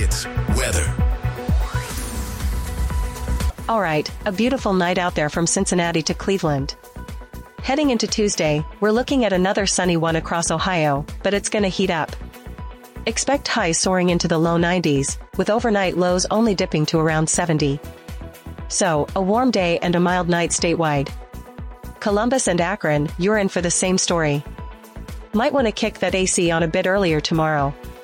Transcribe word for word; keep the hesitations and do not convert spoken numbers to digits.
It's weather. All right, a beautiful night out there from Cincinnati to Cleveland. Heading into Tuesday, we're looking at another sunny one across Ohio, but it's gonna heat up. Expect highs soaring into the low nineties, with overnight lows only dipping to around seventy. So, a warm day and a mild night statewide. Columbus and Akron, you're in for the same story. Might want to kick that A C on a bit earlier tomorrow.